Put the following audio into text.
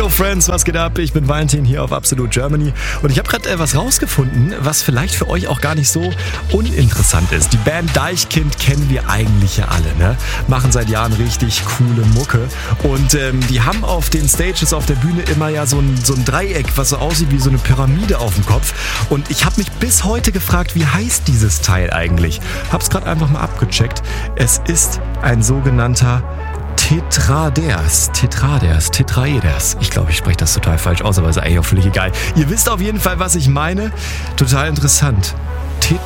Hallo Friends, was geht ab? Ich bin Valentin hier auf Absolute Germany und ich habe gerade was rausgefunden, was vielleicht für euch auch gar nicht so uninteressant ist. Die Band Deichkind kennen wir eigentlich ja alle, ne? Machen seit Jahren richtig coole Mucke und die haben auf den Stages auf der Bühne immer ja so ein Dreieck, was so aussieht wie so eine Pyramide auf dem Kopf, und ich habe mich bis heute gefragt, wie heißt dieses Teil eigentlich? Hab's gerade einfach mal abgecheckt. Es ist ein sogenannter Tetraeders. Ich glaube, ich spreche das total falsch aus, aber ist eigentlich auch völlig egal. Ihr wisst auf jeden Fall, was ich meine. Total interessant.